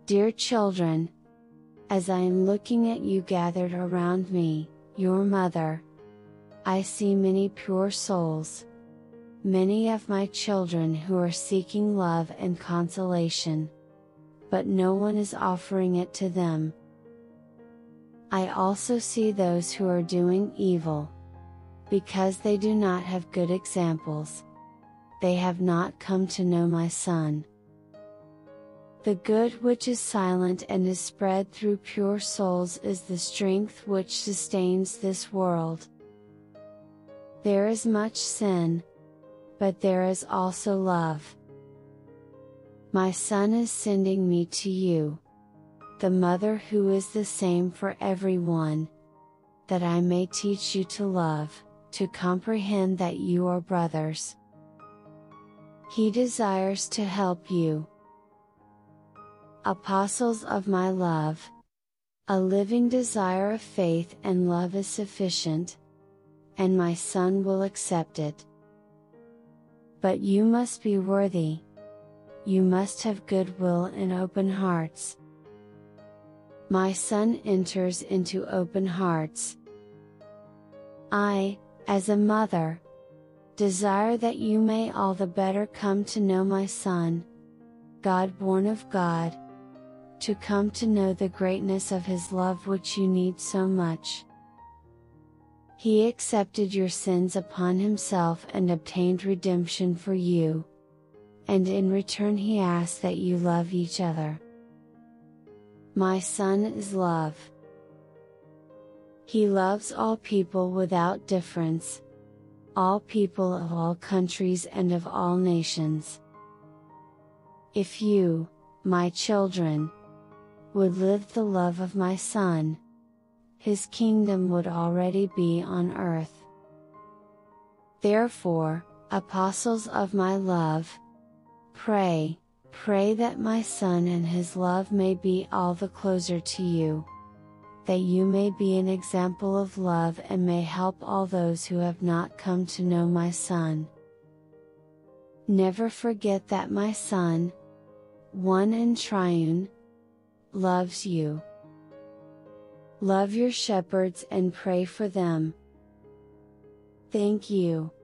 Dear children, as I am looking at you gathered around me, your mother, I see many pure souls. Many of my children who are seeking love and consolation. But no one is offering it to them. I also see those who are doing evil. Because they do not have good examples. They have not come to know my Son. The good which is silent and is spread through pure souls is the strength which sustains this world. There is much sin, but there is also love. My Son is sending me to you, the Mother who is the same for everyone, that I may teach you to love, to comprehend that you are brothers. He desires to help you. Apostles of my love, a living desire of faith and love is sufficient, and my Son will accept it. But you must be worthy. You must have goodwill and open hearts. My Son enters into open hearts. I, as a mother, desire that you may all the better come to know my Son, God born of God, to come to know the greatness of His love which you need so much. He accepted your sins upon Himself and obtained redemption for you, and in return He asks that you love each other. My Son is love. He loves all people without difference, all people of all countries and of all nations. If you, my children, would live the love of my Son, His kingdom would already be on earth. Therefore, apostles of my love, pray that my Son and His love may be all the closer to you, that you may be an example of love and may help all those who have not come to know my Son. Never forget that my Son, one and triune, loves you. Love your shepherds and pray for them. Thank you.